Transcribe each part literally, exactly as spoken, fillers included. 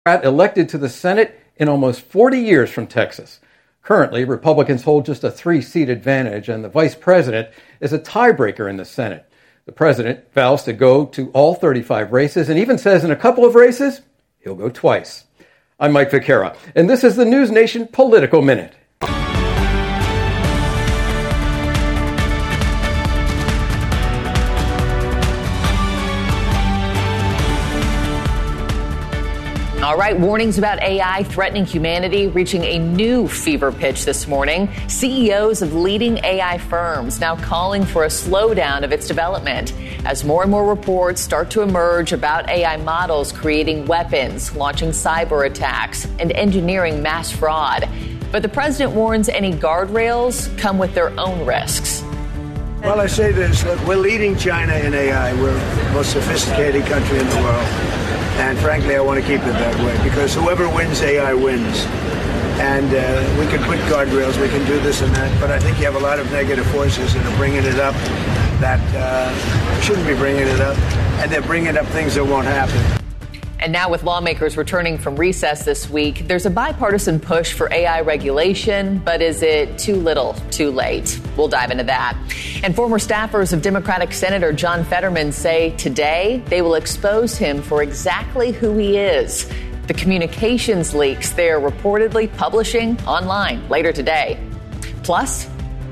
elected to the Senate in almost forty years from Texas. Currently, Republicans hold just a three-seat advantage, and the vice president is a tiebreaker in the Senate. The president vows to go to all thirty-five races and even says in a couple of races, he'll go twice. I'm Mike Vaquera, and this is the News Nation Political Minute. All right, warnings about A I threatening humanity reaching a new fever pitch this morning. C E Os of leading A I firms now calling for a slowdown of its development as more and more reports start to emerge about A I models creating weapons, launching cyber attacks, and engineering mass fraud. But the president warns any guardrails come with their own risks. Well, I say this, look, we're leading China in A I. We're the most sophisticated country in the world. And frankly, I want to keep it that way because whoever wins A I wins. And uh, we can put guardrails, we can do this and that, but I think you have a lot of negative forces that are bringing it up that uh, shouldn't be bringing it up, and they're bringing up things that won't happen. And now with lawmakers returning from recess this week, there's a bipartisan push for A I regulation, but is it too little, too late? We'll dive into that. And former staffers of Democratic Senator John Fetterman say today they will expose him for exactly who he is. The communications leaks they're reportedly publishing online later today. Plus,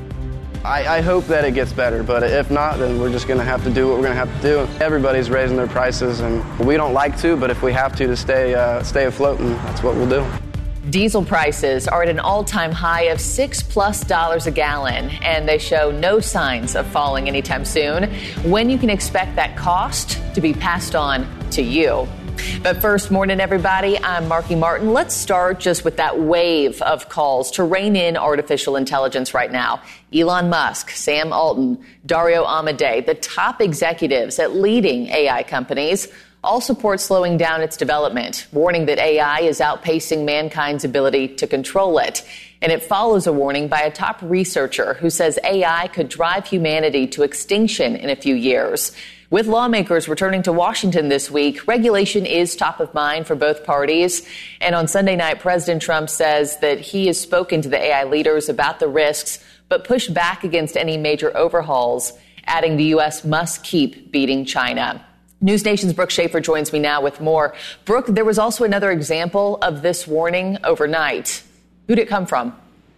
I, I hope that it gets better, but if not, then we're just going to have to do what we're going to have to do. Everybody's raising their prices, and we don't like to, but if we have to to stay uh, stay afloat, and that's what we'll do. Diesel prices are at an all-time high of six plus dollars a gallon, and they show no signs of falling anytime soon. When you can expect that cost to be passed on to you. But first, morning, everybody. I'm Marky Martin. Let's start just with that wave of calls to rein in artificial intelligence right now. Elon Musk, Sam Altman, Dario Amodei, the top executives at leading A I companies, all support slowing down its development, warning that A I is outpacing mankind's ability to control it. And it follows a warning by a top researcher who says A I could drive humanity to extinction in a few years. With lawmakers returning to Washington this week, regulation is top of mind for both parties. And on Sunday night, President Trump says that he has spoken to the A I leaders about the risks, but pushed back against any major overhauls, adding the U S must keep beating China. News Nation's Brooke Schaefer joins me now with more. Brooke, there was also another example of this warning overnight. Who'd it come from?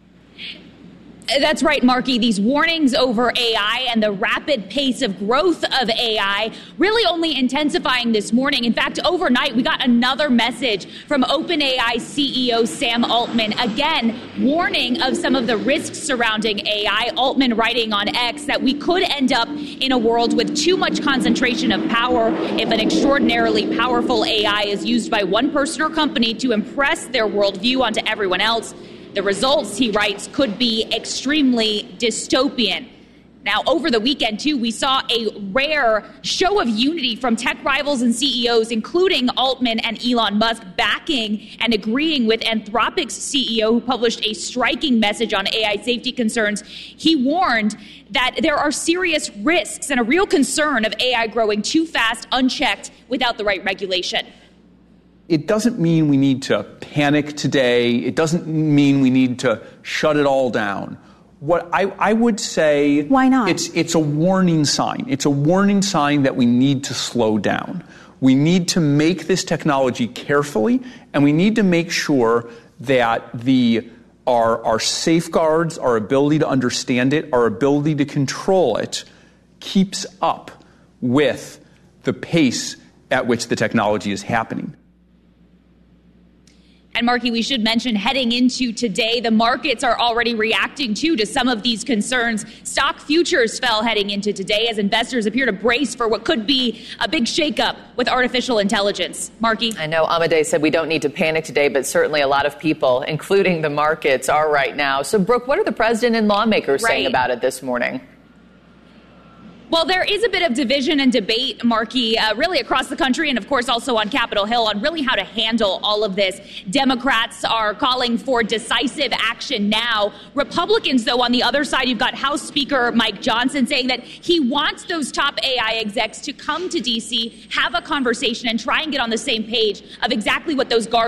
That's right, Marky. These warnings over A I and the rapid pace of growth of A I really only intensifying this morning. In fact, overnight, we got another message from OpenAI C E O Sam Altman, again, warning of some of the risks surrounding A I. Altman writing on X that we could end up in a world with too much concentration of power if an extraordinarily powerful A I is used by one person or company to impress their worldview onto everyone else. The results, he writes, could be extremely dystopian. Now, over the weekend, too, we saw a rare show of unity from tech rivals and C E Os, including Altman and Elon Musk, backing and agreeing with Anthropic's C E O, who published a striking message on A I safety concerns. He warned that there are serious risks and a real concern of A I growing too fast, unchecked, without the right regulation. It doesn't mean we need to panic today. It doesn't mean we need to shut it all down. What I, I would say... Why not? It's, it's a warning sign. It's a warning sign that we need to slow down. We need to make this technology carefully, and we need to make sure that the our, our safeguards, our ability to understand it, our ability to control it, keeps up with the pace at which the technology is happening. And Marky, we should mention heading into today, the markets are already reacting too to some of these concerns. Stock futures fell heading into today as investors appear to brace for what could be a big shakeup with artificial intelligence. Marky? I know Amodei said we don't need to panic today, but certainly a lot of people, including the markets, are right now. So, Brooke, what are the president and lawmakers right. saying about it this morning? Well, there is a bit of division and debate, Marky, uh, really across the country and, of course, also on Capitol Hill on really how to handle all of this. Democrats are calling for decisive action now. Republicans, though, on the other side, you've got House Speaker Mike Johnson saying that he wants those top A I execs to come to D C, have a conversation, and try and get on the same page of exactly what those guardrails